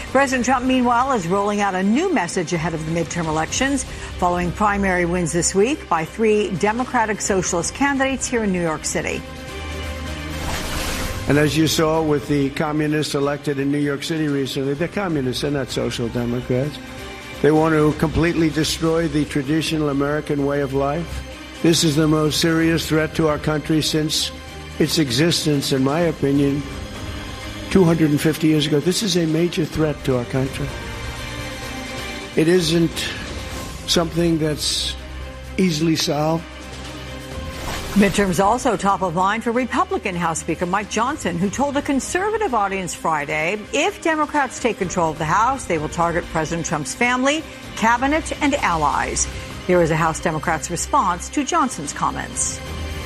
President Trump, meanwhile, is rolling out a new message ahead of the midterm elections, following primary wins this week by 3 Democratic Socialist candidates here in New York City. And as you saw with the communists elected in New York City recently, they're communists, they're not social democrats. They want to completely destroy the traditional American way of life. This is the most serious threat to our country since its existence, in my opinion, 250 years ago. This is a major threat to our country. It isn't something that's easily solved. Midterms also top of mind for Republican House Speaker Mike Johnson, who told a conservative audience Friday if Democrats take control of the House, they will target President Trump's family, cabinet, and allies. Here is a House Democrats' response to Johnson's comments.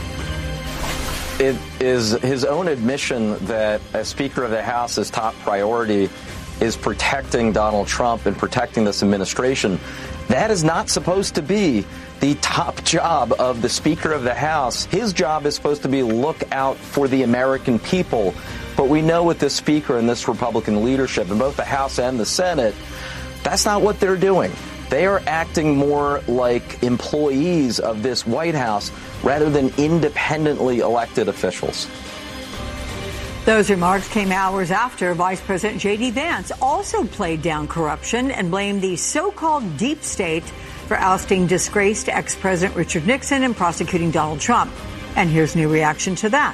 It is his own admission that as Speaker of the House's top priority is protecting Donald Trump and protecting this administration. That is not supposed to be the top job of the Speaker of the House. His job is supposed to be look out for the American people. But we know with this Speaker and this Republican leadership in both the House and the Senate, that's not what they're doing. They are acting more like employees of this White House rather than independently elected officials. Those remarks came hours after Vice President J.D. Vance also played down corruption and blamed the so-called deep state for ousting disgraced ex-President Richard Nixon and prosecuting Donald Trump. And here's new reaction to that.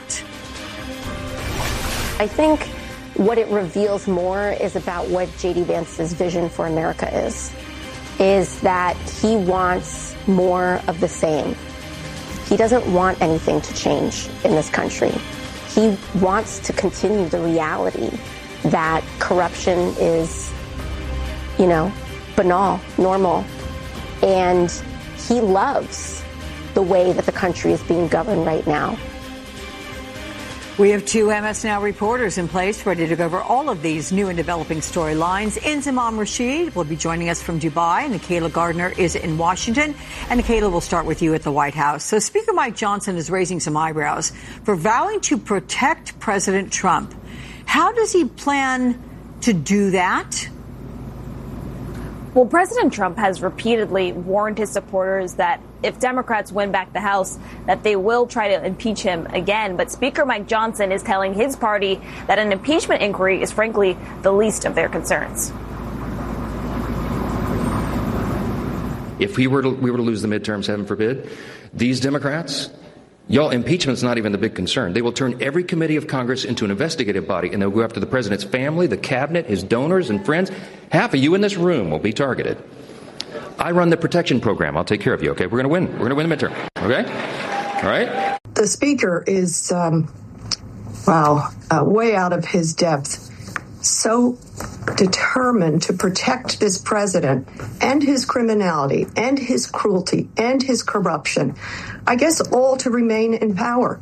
I think what it reveals more is about what J.D. Vance's vision for America is that he wants more of the same. He doesn't want anything to change in this country. He wants to continue the reality that corruption is, banal, normal. And he loves the way that the country is being governed right now. We have 2 MS Now reporters in place ready to go over all of these new and developing storylines. Inzamam Rashid will be joining us from Dubai, and Nicaila Gardner is in Washington. And Nicaila, will start with you at the White House. So Speaker Mike Johnson is raising some eyebrows for vowing to protect President Trump. How does he plan to do that? Well, President Trump has repeatedly warned his supporters that if Democrats win back the House, that they will try to impeach him again. But Speaker Mike Johnson is telling his party that an impeachment inquiry is, frankly, the least of their concerns. If we were to lose the midterms, heaven forbid, these Democrats, y'all, impeachment's not even the big concern. They will turn every committee of Congress into an investigative body, and they'll go after the president's family, the cabinet, his donors and friends. Half of you in this room will be targeted. I run the protection program. I'll take care of you, okay? We're going to win. We're going to win the midterm, okay? All right? The speaker is, way out of his depth. So determined to protect this president and his criminality and his cruelty and his corruption. I guess all to remain in power.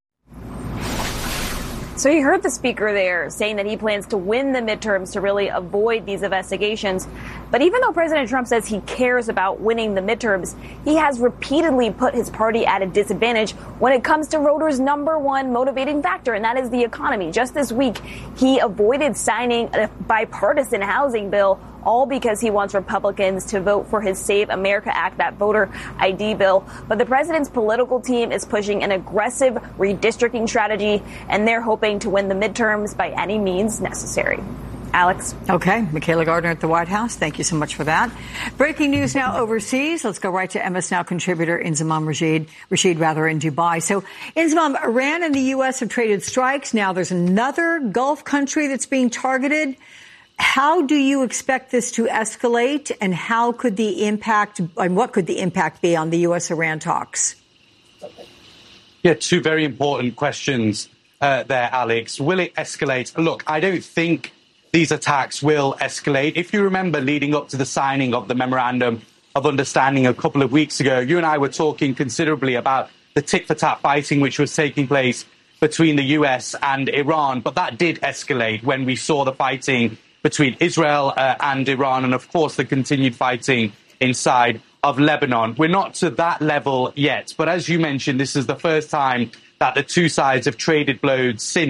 So you heard the speaker there saying that he plans to win the midterms to really avoid these investigations. But even though President Trump says he cares about winning the midterms, he has repeatedly put his party at a disadvantage when it comes to voters' number one motivating factor, and that is the economy. Just this week, he avoided signing a bipartisan housing bill, all because he wants Republicans to vote for his Save America Act, that voter ID bill. But the president's political team is pushing an aggressive redistricting strategy, and they're hoping to win the midterms by any means necessary. Alex. Okay. Nicaila Gardner at the White House. Thank you so much for that. Breaking news now overseas. Let's go right to MS Now contributor Inzamam Rashid in Dubai. So, Inzamam, Iran and the U.S. have traded strikes. Now there's another Gulf country that's being targeted. How do you expect this to escalate, and what could the impact be on the U.S.-Iran talks? Yeah, 2 very important questions there, Alex. Will it escalate? Look, I don't think these attacks will escalate. If you remember, leading up to the signing of the Memorandum of Understanding a couple of weeks ago, you and I were talking considerably about the tit-for-tat fighting which was taking place between the U.S. and Iran. But that did escalate when we saw the fighting between Israel and Iran, and, of course, the continued fighting inside of Lebanon. We're not to that level yet. But as you mentioned, this is the first time that the 2 sides have traded blows since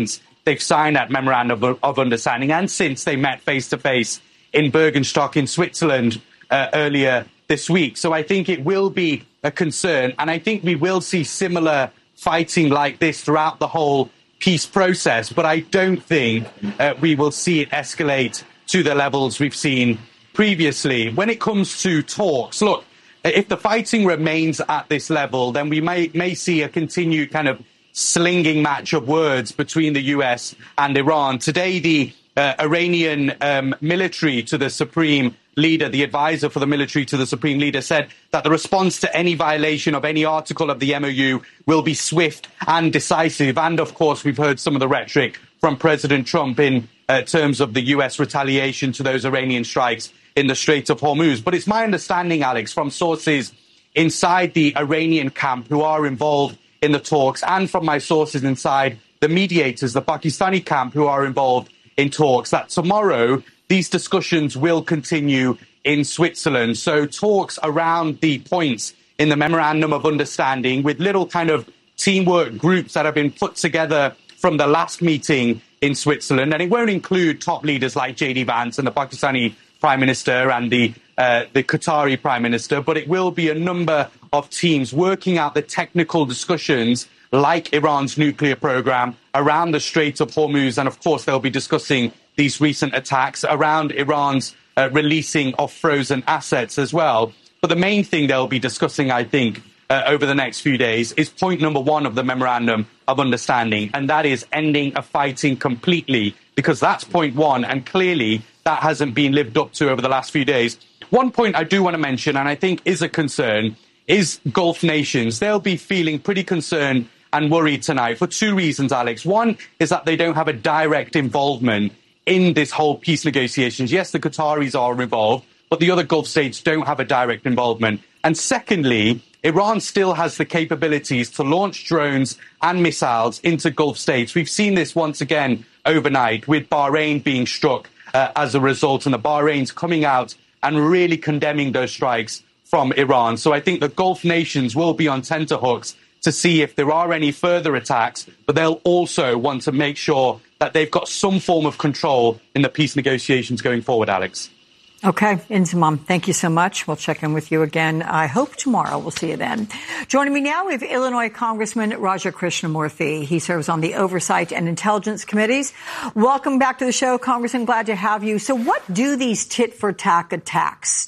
they've signed that memorandum of understanding and since they met face-to-face in Bergenstock in Switzerland earlier this week. So I think it will be a concern, and I think we will see similar fighting like this throughout the whole peace process, but I don't think we will see it escalate to the levels we've seen previously. When it comes to talks, look, if the fighting remains at this level, then we may see a continued kind of slinging match of words between the US and Iran. Today, the Iranian military to the supreme leader, the advisor for the military to the supreme leader, said that the response to any violation of any article of the MOU will be swift and decisive. And, of course, we've heard some of the rhetoric from President Trump in terms of the US retaliation to those Iranian strikes in the Strait of Hormuz. But it's my understanding, Alex, from sources inside the Iranian camp who are involved in the talks, and from my sources inside the mediators, the Pakistani camp who are involved in talks, that tomorrow these discussions will continue in Switzerland. So talks around the points in the Memorandum of Understanding with little kind of teamwork groups that have been put together from the last meeting in Switzerland. And it won't include top leaders like J.D. Vance and the Pakistani Prime Minister and the Qatari Prime Minister, but it will be a number of teams working out the technical discussions like Iran's nuclear program around the Strait of Hormuz. And of course, they'll be discussing these recent attacks around Iran's releasing of frozen assets as well. But the main thing they'll be discussing, I think, over the next few days is point number one of the Memorandum of Understanding, and that is ending a fighting completely, because that's point one, and clearly that hasn't been lived up to over the last few days. One point I do want to mention, and I think is a concern, is Gulf nations. They'll be feeling pretty concerned and worried tonight for two reasons, Alex. One is that they don't have a direct involvement in this whole peace negotiations. Yes, the Qataris are involved, but the other Gulf states don't have a direct involvement. And secondly, Iran still has the capabilities to launch drones and missiles into Gulf states. We've seen this once again overnight with Bahrain being struck as a result, and the Bahrain's coming out and really condemning those strikes from Iran. So I think the Gulf nations will be on tenterhooks to see if there are any further attacks, but they'll also want to make sure that they've got some form of control in the peace negotiations going forward, Alex. Okay, Inzamam, thank you so much. We'll check in with you again. I hope tomorrow. We'll see you then. Joining me now, we have Illinois Congressman Raja Krishnamoorthi. He serves on the Oversight and Intelligence Committees. Welcome back to the show, Congressman. Glad to have you. So what do these tit-for-tat attacks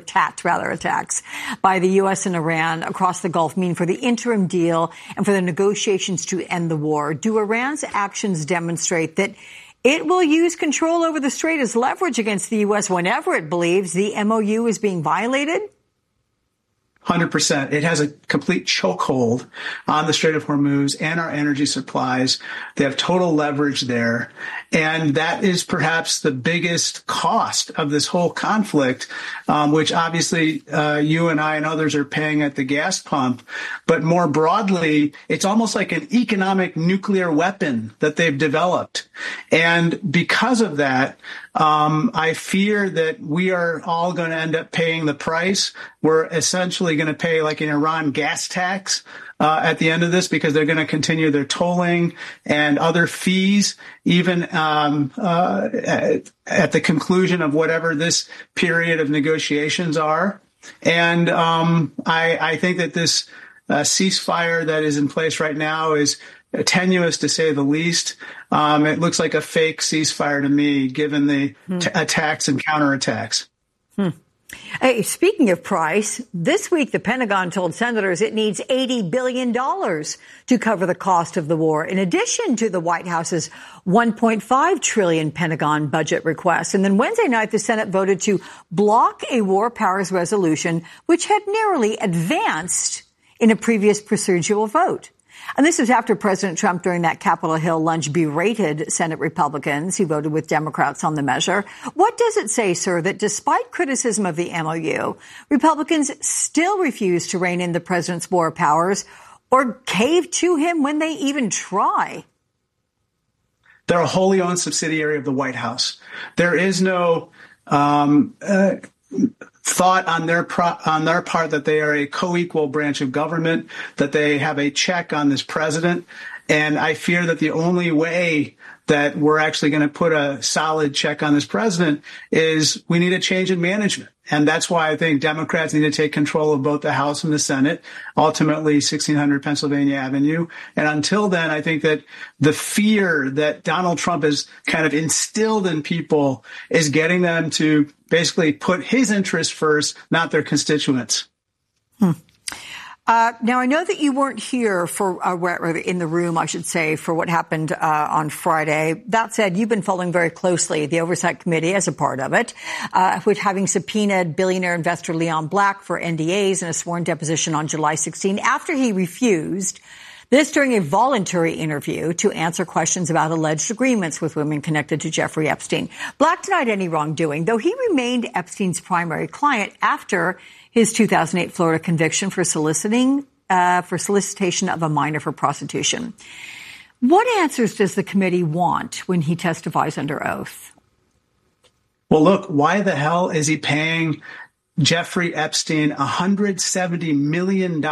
by the U.S. and Iran across the Gulf mean for the interim deal and for the negotiations to end the war? Do Iran's actions demonstrate that it will use control over the strait as leverage against the U.S. whenever it believes the MOU is being violated? 100%. It has a complete chokehold on the Strait of Hormuz and our energy supplies. They have total leverage there. And that is perhaps the biggest cost of this whole conflict, which obviously you and I and others are paying at the gas pump. But more broadly, it's almost like an economic nuclear weapon that they've developed. And because of that, I fear that we are all going to end up paying the price. We're essentially going to pay like an Iran gas tax at the end of this, because they're going to continue their tolling and other fees, even at the conclusion of whatever this period of negotiations are. And I think that this ceasefire that is in place right now is tenuous, to say the least. It looks like a fake ceasefire to me, given the attacks and counterattacks. Hey, speaking of price, this week the Pentagon told senators it needs $80 billion to cover the cost of the war, in addition to the White House's $1.5 trillion Pentagon budget request. And then Wednesday night, the Senate voted to block a war powers resolution, which had narrowly advanced in a previous procedural vote. And this was after President Trump, during that Capitol Hill lunch, berated Senate Republicans who voted with Democrats on the measure. What does it say, sir, that despite criticism of the MOU, Republicans still refuse to rein in the president's war powers or cave to him when they even try? They're a wholly owned subsidiary of the White House. There is no thought on their part that they are a co-equal branch of government, that they have a check on this president. And I fear that the only way that we're actually going to put a solid check on this president is we need a change in management. And that's why I think Democrats need to take control of both the House and the Senate, ultimately 1600 Pennsylvania Avenue. And until then, I think that the fear that Donald Trump has kind of instilled in people is getting them to basically put his interests first, not their constituents. Now, I know that you weren't here for, or in the room, I should say, for what happened on Friday. That said, you've been following very closely the Oversight Committee as a part of it, which having subpoenaed billionaire investor Leon Black for NDAs in a sworn deposition on July 16 after he refused, this during a voluntary interview, to answer questions about alleged agreements with women connected to Jeffrey Epstein. Black denied any wrongdoing, though he remained Epstein's primary client after his 2008 Florida conviction for solicitation of a minor for prostitution. What answers does the committee want when he testifies under oath? Well, look, why the hell is he paying Jeffrey Epstein $170 million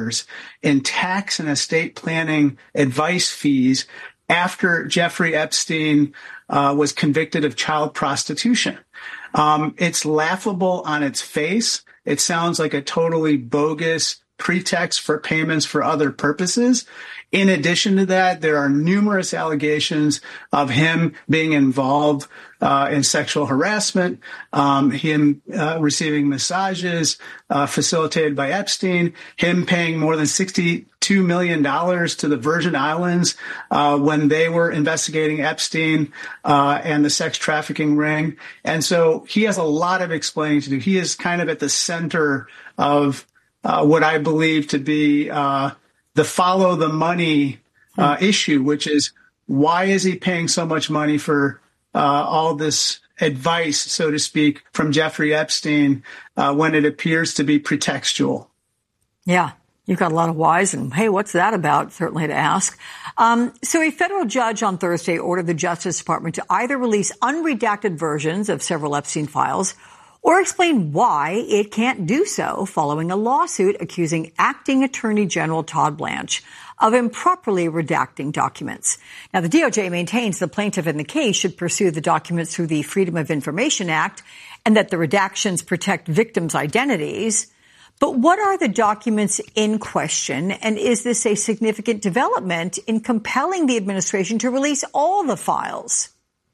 in tax and estate planning advice fees after Jeffrey Epstein was convicted of child prostitution? It's laughable on its face. It sounds like a totally bogus pretext for payments for other purposes. In addition to that, there are numerous allegations of him being involved in sexual harassment, him receiving massages facilitated by Epstein, him paying more than $62 million to the Virgin Islands when they were investigating Epstein and the sex trafficking ring. And so he has a lot of explaining to do. He is kind of at the center of what I believe to be the follow the money issue, which is why is he paying so much money for all this advice, so to speak, from Jeffrey Epstein when it appears to be pretextual? Yeah, you've got a lot of whys, and hey, what's that about? Certainly to ask. So a federal judge on Thursday ordered the Justice Department to either release unredacted versions of several Epstein files or explain why it can't do so following a lawsuit accusing acting Attorney General Todd Blanche of improperly redacting documents. Now, the DOJ maintains the plaintiff in the case should pursue the documents through the Freedom of Information Act and that the redactions protect victims' identities. But what are the documents in question, and is this a significant development in compelling the administration to release all the files?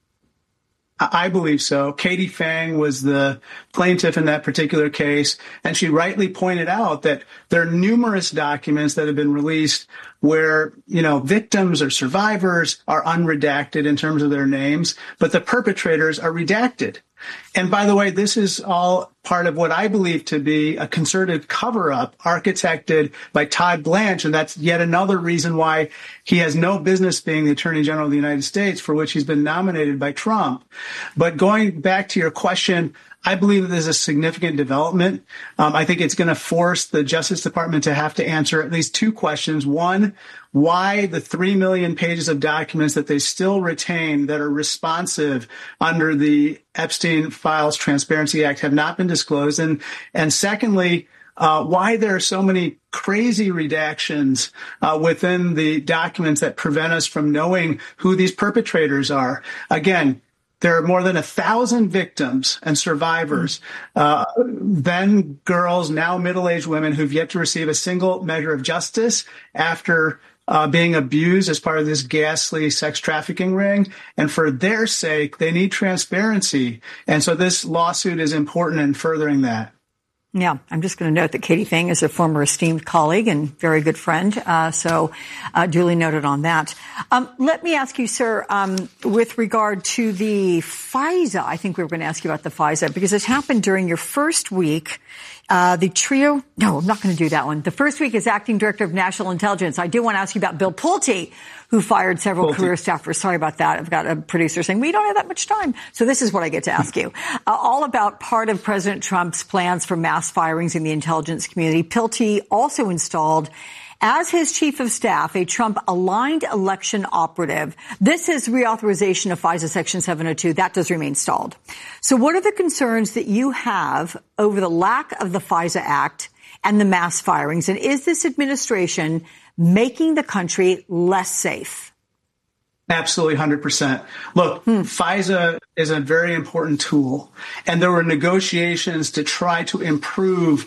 I believe so. Katie Fang was the plaintiff in that particular case, and she rightly pointed out that there are numerous documents that have been released where, victims or survivors are unredacted in terms of their names, but the perpetrators are redacted. And by the way, this is all part of what I believe to be a concerted cover-up architected by Todd Blanche, and that's yet another reason why he has no business being the Attorney General of the United States, for which he's been nominated by Trump. But going back to your question, I believe that there's a significant development. I think it's going to force the Justice Department to have to answer at least two questions. One, why the 3 million pages of documents that they still retain that are responsive under the Epstein Files Transparency Act have not been disclosed. And secondly, why there are so many crazy redactions within the documents that prevent us from knowing who these perpetrators are. Again, there are more than 1,000 victims and survivors, then girls, now middle-aged women who've yet to receive a single measure of justice after being abused as part of this ghastly sex trafficking ring. And for their sake, they need transparency. And so this lawsuit is important in furthering that. Yeah, I'm just going to note that Katie Fang is a former esteemed colleague and very good friend, so duly noted on that. Let me ask you, sir, with regard to the FISA, I think we were going to ask you about the FISA, because it happened during your first week. The trio, no, I'm not going to do that one. The first week as acting director of national intelligence. I do want to ask you about Bill Pulte, who fired several career staffers. Sorry about that. I've got a producer saying, we don't have that much time. So this is what I get to ask you. All about part of President Trump's plans for mass firings in the intelligence community. Pulte also installed as his chief of staff a Trump-aligned election operative. This is reauthorization of FISA Section 702. That does remain stalled. So what are the concerns that you have over the lack of the FISA Act and the mass firings? And is this administration making the country less safe? Absolutely, 100%. Look, FISA is a very important tool, and there were negotiations to try to improve,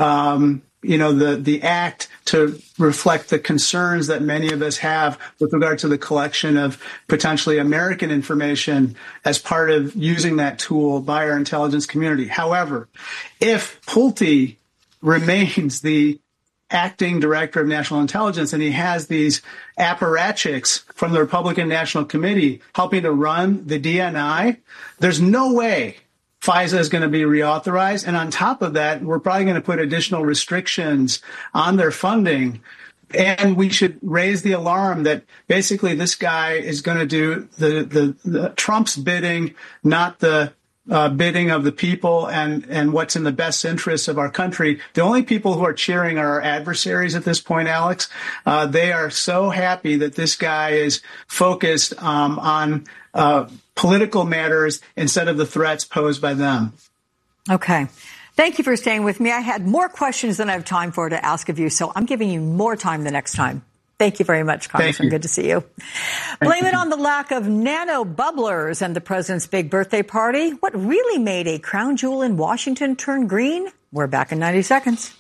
the act to reflect the concerns that many of us have with regard to the collection of potentially American information as part of using that tool by our intelligence community. However, if Pulte remains the acting director of national intelligence and he has these apparatchiks from the Republican National Committee helping to run the DNI, there's no way FISA is going to be reauthorized. And on top of that, we're probably going to put additional restrictions on their funding. And we should raise the alarm that basically this guy is going to do the Trump's bidding, not the bidding of the people and what's in the best interests of our country. The only people who are cheering are our adversaries at this point, Alex. They are so happy that this guy is focused on political matters instead of the threats posed by them. Okay. Thank you for staying with me. I had more questions than I have time for to ask of you, so I'm giving you more time the next time. Thank you very much, Congressman. Good to see you. Blame it on the lack of nano bubblers and the president's big birthday party. What really made a crown jewel in Washington turn green? We're back in 90 seconds.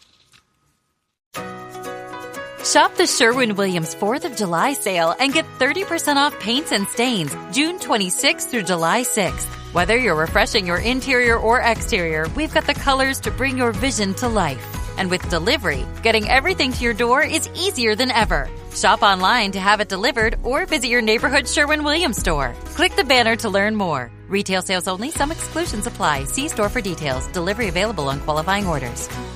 Shop the Sherwin-Williams 4th of July sale and get 30% off paints and stains June 26th through July 6th. Whether you're refreshing your interior or exterior, we've got the colors to bring your vision to life. And with delivery, getting everything to your door is easier than ever. Shop online to have it delivered or visit your neighborhood Sherwin-Williams store. Click the banner to learn more. Retail sales only. Some exclusions apply. See store for details. Delivery available on qualifying orders.